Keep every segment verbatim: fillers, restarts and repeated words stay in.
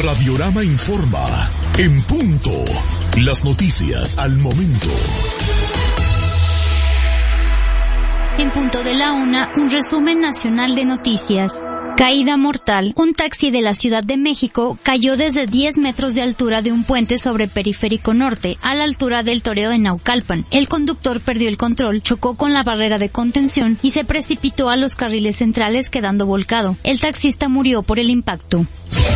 Radiorama informa. En punto. Las noticias al momento. En punto de la una, un resumen nacional de noticias. Caída mortal. Un taxi de la Ciudad de México cayó desde diez metros de altura de un puente sobre Periférico Norte, a la altura del Toreo de Naucalpan. El conductor perdió el control, chocó con la barrera de contención y se precipitó a los carriles centrales, quedando volcado. El taxista murió por el impacto.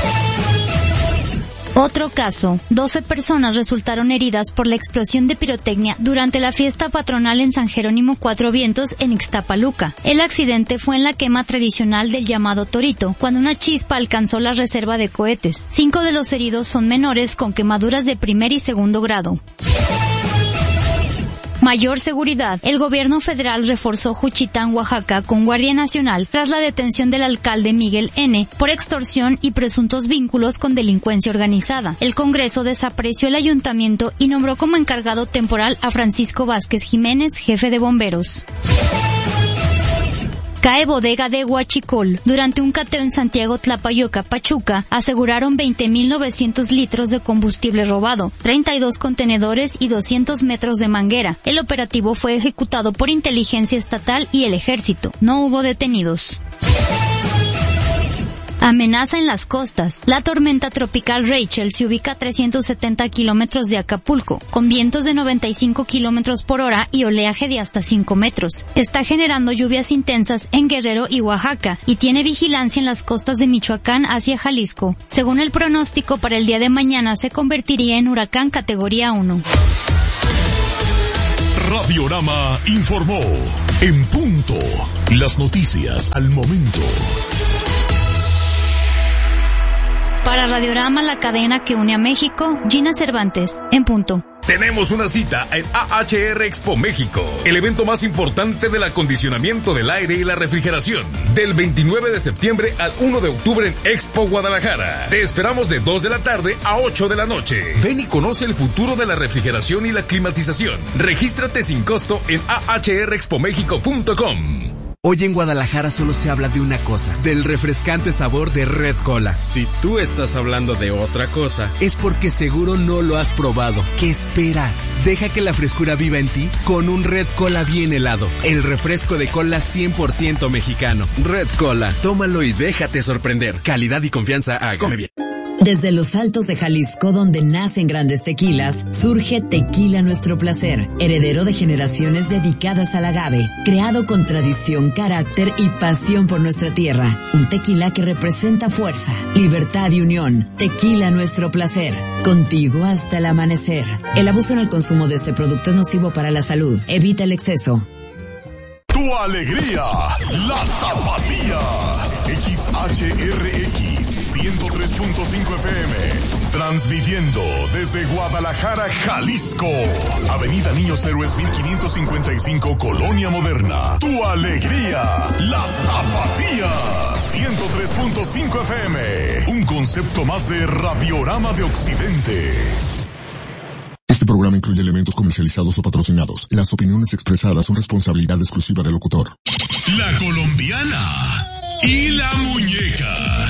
Otro caso. doce personas resultaron heridas por la explosión de pirotecnia durante la fiesta patronal en San Jerónimo Cuatro Vientos en Ixtapaluca. El accidente fue en la quema tradicional del llamado Torito, cuando una chispa alcanzó la reserva de cohetes. Cinco de los heridos son menores con quemaduras de primer y segundo grado. Mayor seguridad. El gobierno federal reforzó Juchitán, Oaxaca, con Guardia Nacional tras la detención del alcalde Miguel N. por extorsión y presuntos vínculos con delincuencia organizada. El Congreso desapareció el ayuntamiento y nombró como encargado temporal a Francisco Vázquez Jiménez, jefe de bomberos. Cae bodega de Huachicol. Durante un cateo en Santiago Tlapayoca, Pachuca, aseguraron veinte mil novecientos litros de combustible robado, treinta y dos contenedores y doscientos metros de manguera. El operativo fue ejecutado por Inteligencia Estatal y el Ejército. No hubo detenidos. Amenaza en las costas. La tormenta tropical Rachel se ubica a trescientos setenta kilómetros de Acapulco, con vientos de noventa y cinco kilómetros por hora y oleaje de hasta cinco metros. Está generando lluvias intensas en Guerrero y Oaxaca, y tiene vigilancia en las costas de Michoacán hacia Jalisco. Según el pronóstico, para el día de mañana se convertiría en huracán categoría uno. Radiorama informó. En punto. Las noticias al momento. Para Radiorama, la cadena que une a México, Gina Cervantes, en punto. Tenemos una cita en A H R Expo México, el evento más importante del acondicionamiento del aire y la refrigeración, del veintinueve de septiembre al uno de octubre en Expo Guadalajara. Te esperamos de dos de la tarde a ocho de la noche. Ven y conoce el futuro de la refrigeración y la climatización. Regístrate sin costo en a h r expo mexico punto com. Hoy en Guadalajara solo se habla de una cosa, del refrescante sabor de Red Cola. Si tú estás hablando de otra cosa, es porque seguro no lo has probado. ¿Qué esperas? Deja que la frescura viva en ti con un Red Cola bien helado. El refresco de cola cien por ciento mexicano. Red Cola, tómalo y déjate sorprender. Calidad y confianza a Come Bien. Desde los Altos de Jalisco, donde nacen grandes tequilas, surge Tequila Nuestro Placer, heredero de generaciones dedicadas al agave, creado con tradición, carácter y pasión por nuestra tierra. Un tequila que representa fuerza, libertad y unión. Tequila Nuestro Placer, contigo hasta el amanecer. El abuso en el consumo de este producto es nocivo para la salud. Evita el exceso. Tu alegría, la Tapatía. X H R X ciento tres punto cinco F M, transmitiendo desde Guadalajara, Jalisco, Avenida Niños Héroes mil quinientos cincuenta y cinco, Colonia Moderna. Tu alegría, la Tapatía, ciento tres punto cinco F M, un concepto más de Radiorama de Occidente. Este programa incluye elementos comercializados o patrocinados. Las opiniones expresadas son responsabilidad exclusiva del locutor. La colombiana y la muñeca.